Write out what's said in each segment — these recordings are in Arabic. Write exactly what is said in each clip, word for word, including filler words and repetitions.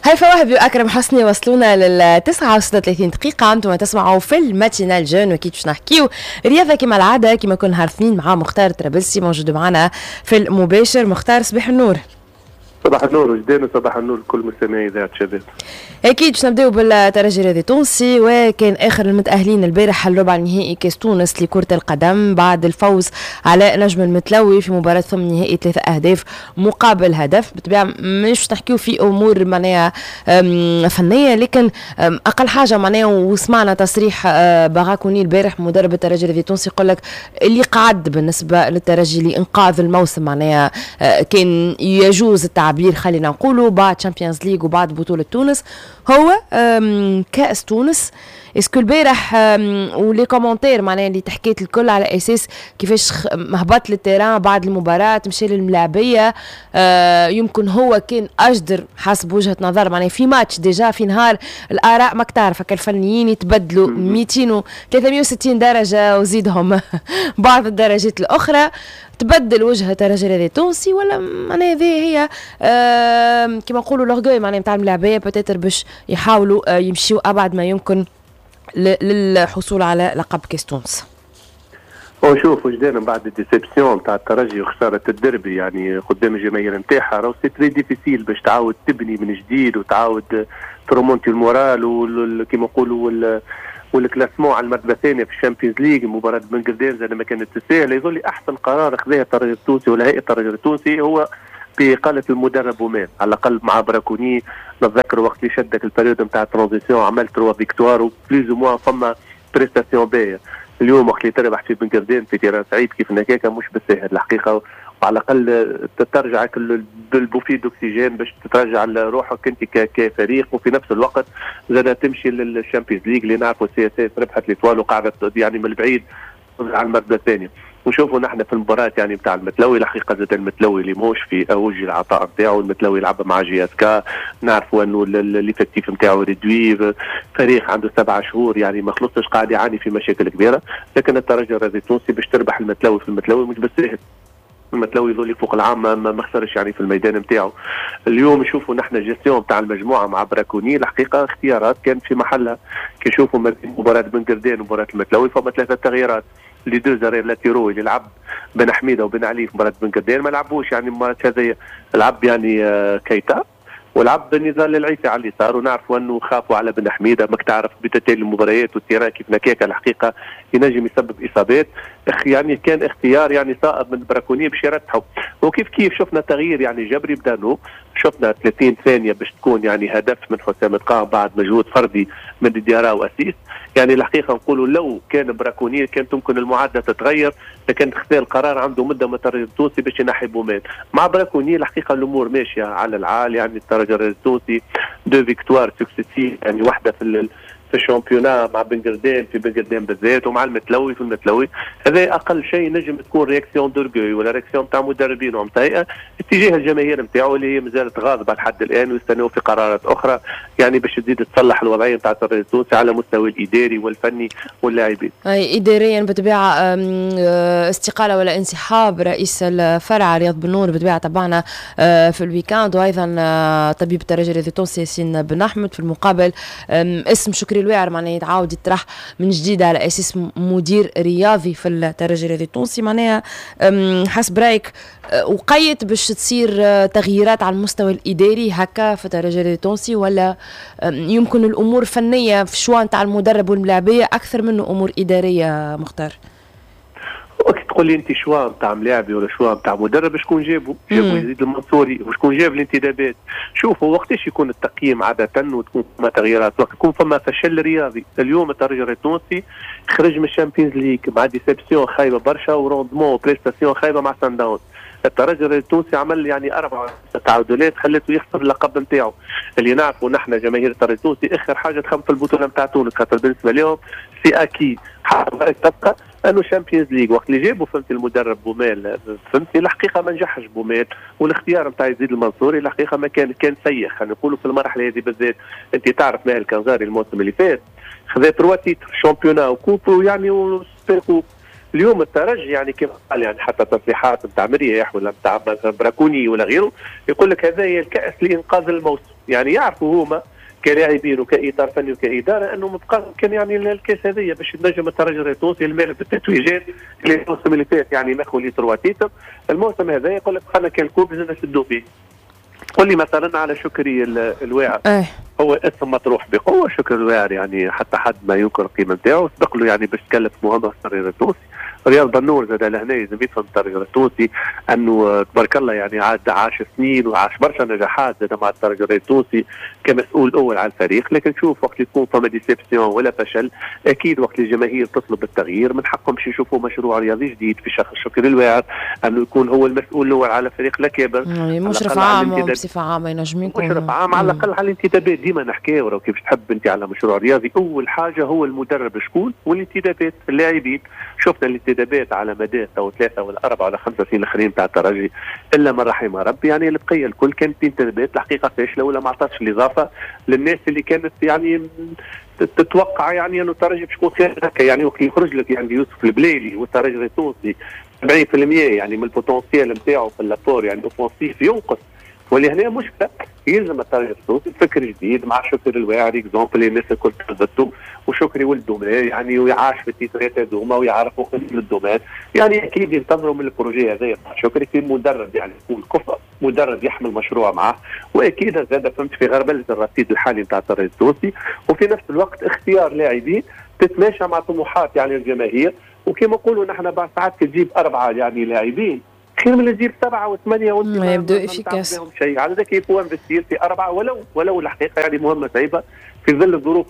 هيفا وهبي وأكرم حسني وصلونا لل تسعة وستة وثلاثين دقيقة. أنتم تسمعوا في الماتينال جون، وكيف باش نحكيو رياضة كما العادة كما كل نهار اثنين مع مختار طرابلسي موجود معنا في المباشر. مختار صباح النور. صباح النور وجدان، صباح النور لكل مستمعي إذاعة شباب. اكيد باش نبداو بالترجي الرياضي التونسي، وكان اخر المتاهلين البارح الربع النهائي كاس تونس لكرة القدم بعد الفوز على نجم المتلوي في مباراة ثمن نهائي ثلاثة اهداف مقابل هدف. بالطبيعة مش نحكيو في امور معناها فنية، لكن اقل حاجة معناها وسمعنا تصريح باغاكوني البارح مدرب الترجي الرياضي التونسي يقول لك اللي قعد بالنسبة للترجي لانقاذ الموسم معناها كان يجوز التعبير خلينا نقولوا بعد تشامبيونز ليج وبعد بطولة تونس هو كأس تونس. اسكو البارح ولي كومنتير معناها اللي تحكيت الكل على اساس كيفاش هبط للتيران بعد المباراة مشى للملاعبية، يمكن هو كان اجدر حسب وجهة نظر معناها في ماتش ديجا في نهار الاراء ماك تعرف الفنيين يتبدلوا مئتين و ثلاثمئة وستين درجة وزيدهم بعض الدرجات الاخرى، تبدل وجه الترجي الرياضي التونسي ولا معناها هذه هي كما نقولوا لورغوي معناها نتاع الملاعبيه بتاتر باش يحاولوا يمشيوا ابعد ما يمكن للحصول على لقب كاس تونس. هو شوف وجدان بعد الديسيبسيون تاع الترجي وخساره الدربي يعني قدام الجماهير نتاعها راهو سي تري ديفيسيل باش تعاود تبني من جديد وتعاود ترومونتي المورال وكما نقولوا والكلاسمون على المرتبه الثانيه في الشامبيونز ليج. مباراه بن قردان زاد ما كانت تسهل. يظل لي احسن قرار اخذها الترجي التونسي ولا هيئه الترجي التونسي هو بإقالة المدرب بومان، على الأقل مع براكوني. نتذكر وقت اللي شدك البريود نتاع الترانزيسيون عملت تروا فيكتوار وبليز موا فما بريستاسيون باهيه. اليوم وقت اللي تربح في بن قردان في تيران سعيد كيف هكاكا مش بالساهل الحقيقه، وعلى الأقل ترجع كل بالبوفي دوكسيجين باش تترجع لروحك انت كفريق، وفي نفس الوقت زاد تمشي للشامبيونز ليج اللي نعرفوا السي اس اس ربحت ليتوال وقعدت يعني من البعيد على المرتبه الثانيه. ونشوفوا نحن في المباراه يعني بتاع المتلوي الحقيقه زاد المتلوي اللي موش في اوج العطاء نتاعو، المتلوي يلعب مع جي اس كا، نعرفوا انه ليفكتيف نتاعو ريدوي، فريق عنده سبعة شهور يعني ما خلصش قاعد يعاني في مشاكل كبيره، لكن الترجي الرياضي التونسي باش تربح المتلوي في المتلوي مش بالسهل. المتلوي يظل فوق العام ما, ما خسرش يعني في الميدان نتاعو. اليوم نشوفوا نحن الجيستيون تاع المجموعه مع براكوني الحقيقه اختيارات كانت في محلها. كي نشوفوا ما بين مباراه بن قردان ومباراه المتلوي فما ثلاثه تغييرات. لي دو زارير لاتيرو اللي لعب بن حميده وبن علي في مباراه بن قردان ما لعبوش يعني المباراه هذه، لعب يعني آه كيتا ولعب نزال العيسي على اليسار، ونعرفوا انه خافوا على بن حميده ماك تعرف بتتالي المباريات والتيران كيف نكاكا الحقيقه ينجم يسبب اصابات. يعني كان اختيار يعني صائب من براكوني باش يرتحوا، وكيف كيف شفنا تغيير يعني جبري بدانو، شفنا ثلاثين ثانيه باش تكون يعني هدف من حسام القاع بعد مجهود فردي من ديارا واسيس. يعني الحقيقه نقولوا لو كان براكوني كانت ممكن المعادله تتغير، لكن اختار القرار عنده مده من الترجي التونسي باش ينحي بومان. مع براكوني الحقيقه الامور ماشيه على العال، يعني الترجي التونسي دو فيكتوار سكسيسيف، يعني واحده في في الشامبيونا مع بن قردان في بن قردان بالذات ومع المتلوي في المتلوي. هذا اقل شيء نجم تكون رياكسيون دورغوي ولا رياكسيون تاع مدربين ومتهيئه اتجاه الجماهير نتاعو اللي هي مازالت غاضبه لحد الان ويستناو في قرارات اخرى يعني باش تزيد تصلح الوضعيه نتاع الترجي التونسي على المستوى الاداري والفني واللاعبين. اي اداريا بالطبيعه استقاله ولا انسحاب رئيس الفرع رياض بن نور بالطبيعه تبعنا في الويكاند، وايضا طبيب الترجي الرياضي التونسي ياسين بن احمد. في المقابل اسم شكري الواعر معناها يتعاود يطرح من جديد على اساس مدير رياضي في الترجي الرياضي التونسي. معناها حسب رايك وقيت باش تصير تغييرات على المستوى الاداري هكا في الترجي الرياضي التونسي، ولا يمكن الامور فنيه في شوان تاع المدرب والملاعبيه اكثر منه امور اداريه؟ مختار وقت تقول لي انت شوا نتاع ملاعبي ولا شوا نتاع مدرب شكون جابوا؟ جابوا يزيد المنصوري، وشكون جاب الانتدابات؟ شوفوا وقتاش يكون التقييم عاده وتكون فما تغييرات، وقت يكون فما فشل رياضي. اليوم الترجي التونسي خرج من الشامبيونز ليج مع ديسيبسيون خايبه برشا وروندمون وبريستاسيون خايبه مع سان داونز. الترجي التونسي عمل يعني اربع تعادلات خلته يخسر اللقب نتاعو اللي نعرفوا نحن جماهير الترجي التونسي اخر حاجه تخم في البطوله نتاع تونس، خاطر بالنسبه لهم سي اكي حاجه تبقى انه شامبيونز ليج. وقت اللي جابوا فهمتي المدرب بومال فهمتي الحقيقه ما نجحش بومال، والاختيار نتاع يزيد المنصوري الحقيقه ما كان كان سيء. خلينا نقولوا في المرحله هذه بالذات انت تعرف ماهر الكنزاري الموسم اللي فات خذا تروا تيتر شامبيونا وكوبو يعني وسوبر كوب، اليوم الترجي يعني كما قال يعني حتى تصريحات نتاع مريح ولا نتاع براكوني ولا غيره يقول لك هذا هي الكأس لإنقاذ الموسم، يعني يعرفوا هما كلاعبين وكإطار فني وكإدارة أنه مبقى كان يعني الكأس هذه باش ينجم الترجي التونسي المال بالتتويجات اللي الموسم اللي فات يعني ناخذ لي تروا تيتر، الموسم هذا يقول لك خلينا كان الكوب لازم نسدوا فيه. قل لي مثلا على شكري الواعر أه. هو اسم مطروح بقوه، شكري الواعر يعني حتى حد ما ينكر القيمه نتاعو، سبق له يعني باش تكلف مهمه الترجي التونسي. رياض بنور زاد لهنا لازم يفهم الترجي التونسي انه تبارك الله يعني عاد عاش سنين وعاش برشا نجاحات زاد مع الترجي التونسي كمسؤول اول على الفريق، لكن شوف وقت يكون فما ديسيبسيون ولا فشل اكيد وقت الجماهير تطلب التغيير من حقهم باش يشوفوا مشروع رياضي جديد في شخص شكري الواعر انه يكون هو المسؤول الاول على فريق الكبر، مشرف عام بصفه عامه ينجم يكون مشرف عام على الاقل على الانتدابات. ديما نحكي ورا كيف تحب انت على مشروع رياضي اول حاجه هو المدرب شكون والانتدابات اللاعبين. شفنا الانتدابات على مدى او ثلاثه ولا اربعه ولا خمسه سنين الاخرين تاع الترجي الا من رحم ربي، يعني البقيه الكل كانت انتدابات الحقيقه فاشله ولا ما عطاتش الاضافه للناس اللي كانت يعني تتوقع يعني انه الترجي باش يكون خير هكا. يعني وقت يخرج لك يعني يوسف البليلي والترجي التونسي سبعين بالمئة يعني من البوتنسيال نتاعو في اللابور يعني اوفونسيف ينقص، ولهنا مشكله يلزم الترجي التونسي فكر جديد مع شكري الواعر اكزومبل الناس الكل تلبسوا وشكري ولد دومان يعني ويعاش في التيترات هذوما ويعرفوا قيمه الدومان، يعني اكيد ينتظروا من البروجي هذا مع شكري في مدرب يعني يكون كفء مدرب يحمل مشروع معه، واكيد زاد فهمت في غربله الرصيد الحالي نتاع الترجي التونسي، وفي نفس الوقت اختيار لاعبين تتماشى مع طموحات يعني الجماهير. وكما نقولوا نحن بعض ساعات تجيب اربعه يعني لاعبين خير من اللي تجيب سبعه وثمانيه وانت ما يبدو افيكاس شيء، على ذاك يكون انفستير في اربعه ولو ولو الحقيقه يعني مهمه صعيبه في ظل الظروف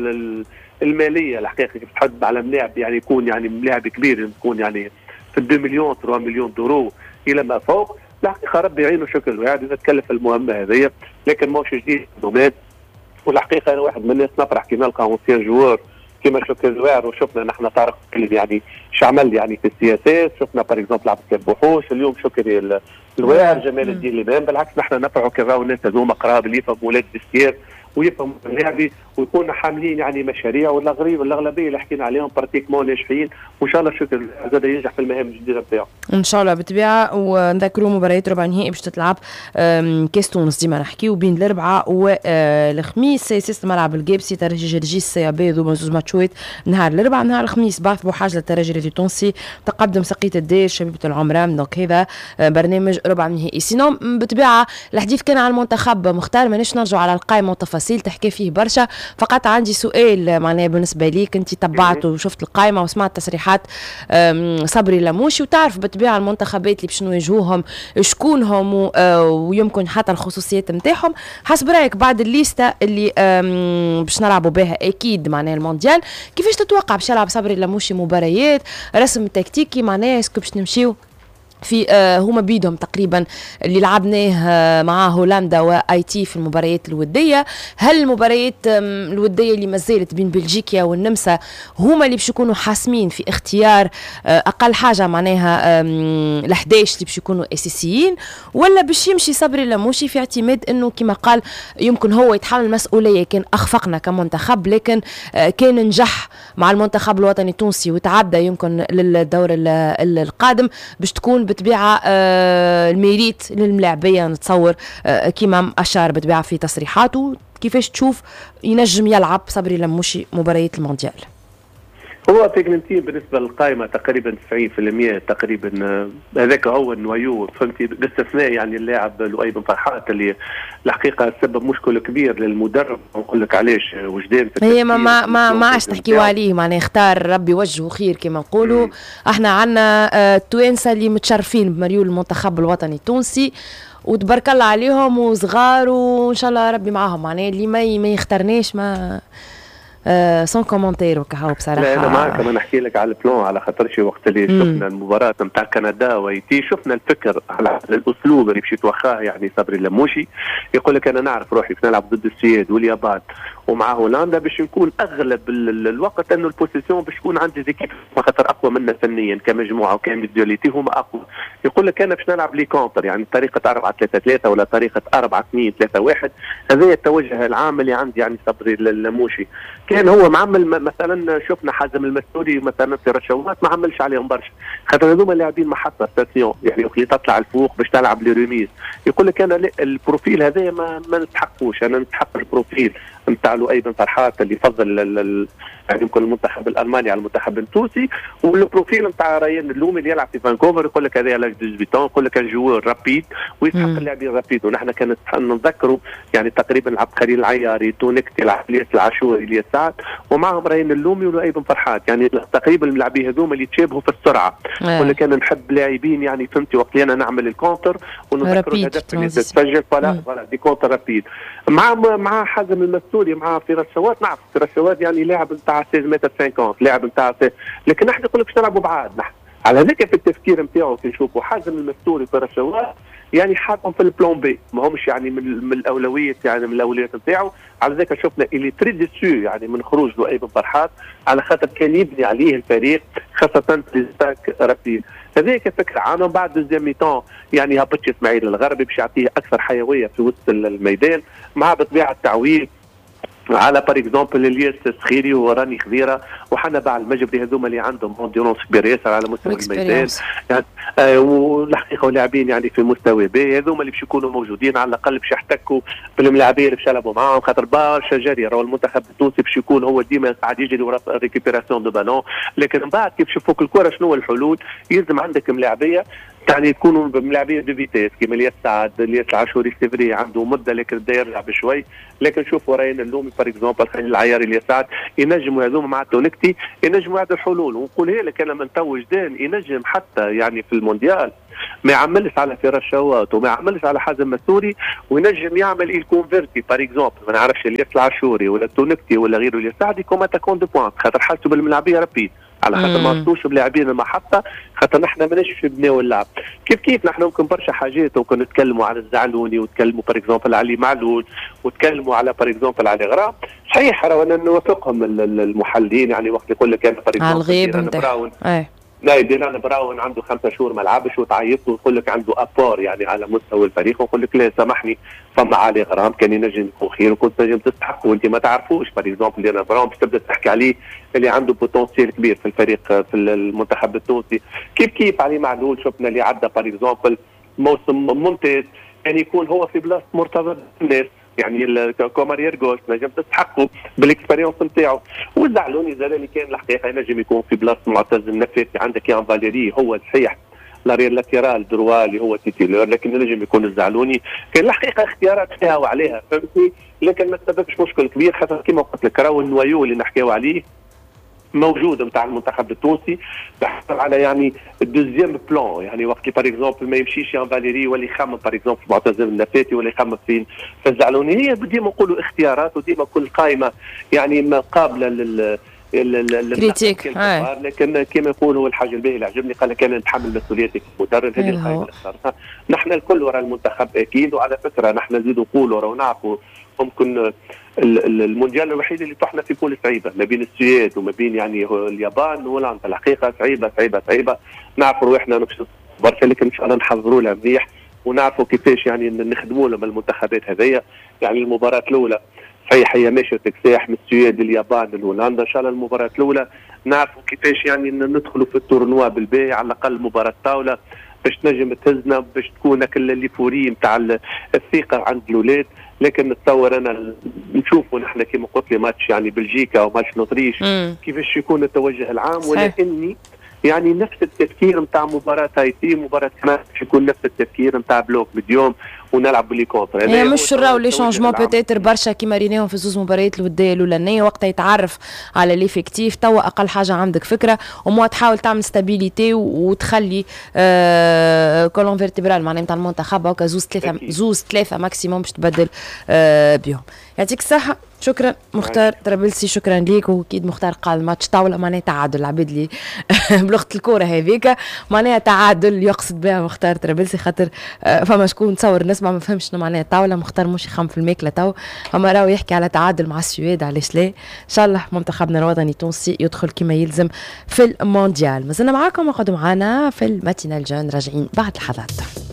الماليه الحقيقه كيف تحدد على ملاعب يعني يكون يعني ملاعب كبير يكون يعني في اثنين مليون ثلاثة مليون دورو الى ما فوق، الحقيقه ربي يعينه شكل واحد اذا تكلف المهمه هذه، لكن ماهوش جديد دومات. والحقيقه انا واحد من الناس نفرح كي نلقى اونسيان جوار كما شكري الواعر، وشفنا نحن طارق يعني شو عمل يعني في السياسات، شفنا باغ اكزومبل عبد الكريم بوحوش، اليوم شكري الواعر جمال الدين الامام، بالعكس نحن نفرحوا كذا الناس هذوما قراب اللي يفهموا ولاد الدستير ويفهموا اللعبي ويكونوا حاملين يعني مشاريع، والاغلبيه والاغلبيه اللي حكينا عليهم براتيكمون ناجحين، وان شاء الله شكري زاد ينجح في المهام الجديده نتاعو ان شاء الله بالطبيعه. ونذكروا مباريات ربع نهائي باش تتلعب كاس تونس ديما نحكيو بين الاربعاء والخميس، سياسه ملعب القابسي ترجي جرجيس سي بي ذو زوج ماتشوات نهار الاربعاء. نهار الخميس بعث بوحاج للترجي التونسي تقدم سقية الدير شبيبه العمران، دونك هذا برنامج ربع نهائي. سينو بالطبيعه الحديث كان على المنتخب مختار، مانيش نرجعوا على القائمه والتفاصيل تحكي فيه برشا، فقط عندي سؤال معناه بالنسبه ليك انت تبعت وشفت القائمه وسمعت تصريحات صبري لموشي، وتعرف بالطبيعه المنتخبات اللي باش نواجهوهم شكونهم ويمكن حتى الخصوصيات نتاعهم، حسب رايك بعد الليسته اللي باش نلعبوا بها اكيد معناها المونديال، كيفاش تتوقع باش يلعب صبري لموشي مباريات رسم تكتيكي معناها اسكو باش نمشيو في آه هما بيدهم تقريبا اللي لعبناه آه مع هولندا واي تي في المباريات الوديه، هل المباريات الوديه اللي مازالت بين بلجيكا والنمسا هما اللي باش يكونوا حاسمين في اختيار آه اقل حاجه معناها ال احد عشر اللي باش يكونوا اساسيين، ولا باش يمشي صبري لموشي في اعتماد انه كما قال يمكن هو يتحمل المسؤوليه، كان اخفقنا كمنتخب لكن آه كان نجح مع المنتخب الوطني التونسي وتعدى يمكن للدور القادم باش تكون بطبيعه آه الميريت للملاعبيه نتصور آه كيما اشار بطبيعه في تصريحاته. كيفاش تشوف ينجم يلعب صبري لموشي مباريات المونديال؟ هو تكنيكيا بالنسبه للقائمه تقريبا تسعين بالمئة تقريبا هذاك هو النوايو فهمتي، باستثناء يعني اللاعب لؤي بن فرحات اللي الحقيقه سبب مشكله كبير للمدرب، نقول لك علاش وجدان في هي ما ما ما, ما عادش تحكيوا عليه معناها اختار ربي وجهه خير كما نقولوا. احنا عندنا التوانسه اللي متشرفين بمريول المنتخب الوطني التونسي وتبارك الله عليهم وصغار وان شاء الله ربي معاهم، معناها اللي ما ما يختارناش ما أه سون كومنتير وكهو بصراحه. لا انا معك ما نحكي لك على البلون على خاطر شي وقت اللي شفنا المباراه نتاع كندا وايتي شفنا الفكر على الاسلوب اللي باش يتوخاه يعني صبري لموشي، يقول لك انا نعرف روحي باش نلعب ضد السويد واليابان ومع هولندا باش نكون اغلب الوقت انه البوزيسيون باش تكون عندي زيكيب خاطر اقوى منا فنيا كمجموعه وكانديفيدواليتي هما اقوى، يقول لك انا باش نلعب لي كونتر يعني طريقه أربعة ثلاثة ثلاثة ولا طريقه أربعة اثنين ثلاثة واحد، هذا التوجه العام اللي عندي يعني صبري لموشي. كان هو معمل مثلا شفنا حازم المسؤولي مثلا في رشوات ما عملش عليهم برشا، خاطر هذوما لاعبين محطه ستاسيون، يعني وقت تطلع الفوق باش تلعب لي ريميز يقول لك انا البروفيل هذا ما, ما نستحقوش، انا نستحق البروفيل نتاع لؤي بن فرحات اللي يفضل يعني يمكن المنتخب الالماني على المنتخب التونسي، والبروفيل نتاع ريان اللومي اللي يلعب في فانكوفر يقول لك هذا على ثمانية عشر يقول لك جوور رابيد ويستحق اللاعبين رابيد. ونحن كانت نتذكروا يعني تقريبا لعب خليل العياري، تونكتي، لعب الياس العاشوري، الياس سعد، ومعهم ريان اللومي ولؤي بن فرحات، يعني تقريبا اللاعبين هذوما اللي يتشابهوا في السرعه. يقول لك انا نحب لاعبين يعني فهمتي وقت انا نعمل الكونتر ونذكروا الهدف اللي تسجل فلا فلا دي كونتر رابيد. مع مع حازم المسؤولي مع فراس شوات، نعرف فراس شوات يعني لاعب نتاع ستة متر خمسين لاعب نتاع، لكن نحن نقول لك باش نلعبوا بعاد. نحن على هذاك في التفكير نتاعو كي نشوفوا حازم المسؤولي فراس شوات يعني حاطهم في البلان بي، ما همش يعني من, من الاولويات يعني من الاولويات نتاعو. على ذاك شفنا اللي تري ديسو يعني من خروج لؤي بن فرحات على خاطر كان يبني عليه الفريق خاصه في ستاك رابيد. هذيك فكره عامه. بعد دوزيام ميتون يعني هبط اسماعيل الغربي باش يعطيه اكثر حيويه في وسط الميدان، مع بطبيعه التعويل على بار اكزومبل الياس السخيري وراني خضيره وحنا المجبري، هذوما اللي عندهم انديرونس كبير ياسر على مستوى الميدان يعني آه والحقيقه لاعبين يعني في مستوى باهي، هذوما اللي باش يكونوا موجودين على الاقل باش يحتكوا بالملاعبين اللي باش يلعبوا معاهم، خاطر برشا جري راهو المنتخب التونسي باش يكون هو ديما قاعد يجري ورا ريكيبيراسيون دو بالون، لكن من بعد كيف يشوفوك الكره شنو الحلول؟ يلزم عندك ملاعبيه يعني يكونوا ملاعبين دو فيتيس كيما الياس سعد، الياس العاشوري سيفري عنده مده لكن بدا يرجع بشوي، لكن شوفوا راينا اللومي بار اكزومبل خليل العياري الياس سعد ينجموا هذوما مع تونكتي ينجموا هذه الحلول. ونقولها لك انا من تو جدان ينجم حتى يعني في المونديال ما يعملش على فراس شوات وما يعملش على حازم مسؤولي وينجم يعمل الكونفيرتي بار اكزومبل ما نعرفش الياس العاشوري ولا تونكتي ولا غيره الياس سعد كوما تكون دو بوان، خاطر حالته بالملاعبيه رابيد على خاطر ما نصوش بلاعبين المحطه، خاطر نحن ماناش في بناو اللعب. كيف كيف نحن ممكن برشا حاجات ممكن نتكلموا على الزعلوني وتكلموا بار اكزومبل علي معلول وتكلموا على بار اكزومبل على غرام، صحيح راه انا نوافقهم المحللين يعني وقت يقول لك انا بار اكزومبل براون لا ديلان براون عنده خمسة شهور ما لعبش وتعيط ويقول لك عنده ابور يعني على مستوى الفريق، ويقول لك لا سامحني فما علي غرام كان ينجم يكون خير وكنت نجم تستحق وانت ما تعرفوش بار اكزومبل ديلان براون باش تبدا تحكي عليه اللي عنده بوتنسيال كبير في الفريق في المنتخب التونسي. كيف كيف علي معلول شفنا اللي عدى بار اكزومبل موسم ممتاز يعني يكون هو في بلاصه مرتبط بالناس يعني كومار يرجوس نجم تستحقوا بالاكسبيريونس نتاعو. والزعلوني زاد اللي كان الحقيقه ينجم يكون في بلاصه معتز النفاتي، عندك يان فاليري هو صحيح لارير لاتيرال دروا اللي هو تيتيلور، لكن ينجم يكون الزعلوني كان الحقيقه اختيارات فيها وعليها فهمتني، لكن ما سببش مشكل كبير خاطر كما قلت لك راهو النوايو اللي نحكيو عليه موجود نتاع المنتخب التونسي تحصل على يعني الدوزيام بلان، يعني وقت بار اكزومبل ما يمشيش يان فاليري ولا يخمم بار اكزومبل معتز النفاتي ولا يخمم في في الزعلوني. هي ديما نقولوا اختيارات وديما كل قائمه يعني ما قابله لل كريتيك، لكن كما يقولوا الحاجه الباهيه اللي عجبني قال لك انا نتحمل مسؤوليتك كمدرب، هذه القائمه اللي اخترتها. نحن الكل وراء المنتخب اكيد، وعلى فكره نحن نزيد نقولوا ورا ونعرفوا ممكن المونديال الوحيد اللي طحنا في بول صعيبه ما بين السويد وما بين يعني اليابان وهولندا، الحقيقه صعيبه صعيبه صعيبه نعرفوا روحنا نفس برشا، لكن ان شاء الله نحضروا لها مليح ونعرفوا كيفاش يعني نخدموا لهم المنتخبات هذيا. يعني المباراه الاولى صحيح هي ماشيه تكساح من السويد اليابان لهولندا، ان شاء الله المباراه الاولى نعرفوا كيفاش يعني ندخلوا في التورنوا بالباهي على الاقل مباراه طاوله باش تنجم تهزنا باش تكون الليفوري نتاع الثقه عند الاولاد. لكن نتصور انا نشوفوا نحن كما قلت لي ماتش يعني بلجيكا وماتش نوتريش كيفاش يكون التوجه العام، ولكني يعني نفس التفكير نتاع مباراه هايتي مباراه كمان باش يكون نفس التفكير نتاع بلوك مديوم ونلعب باللي كونتر. هي مش راهو لي شونجمون بوتيتر برشا كيما ريناهم في زوز مباريات الوديه الاولانيه وقتها يتعرف على ليفيكتيف، توا اقل حاجه عندك فكره وموا تحاول تعمل ستابيليتي وتخلي آه كولون فيرتيبرال معناها نتاع المنتخب هكا زوز ثلاثه زوز ثلاثه ماكسيموم باش تبدل آه بهم. يعطيك الصحه. شكرا مختار طرابلسي، شكرا ليك. واكيد مختار قال ماتش طاوله معناها تعادل، العباد لي بلغه الكوره هذيك معناها تعادل يقصد بها مختار طرابلسي، خاطر فما شكون تصور نسمع ما فهمش شنو معناها طاوله. مختار مش يخم في الماكله تو، اما راهو يحكي على تعادل مع السويد، علاش لا؟ ان شاء الله منتخبنا الوطني التونسي يدخل كما يلزم في المونديال. مازلنا معاكم وقعدوا معنا في الماتينال جون، راجعين بعد لحظات.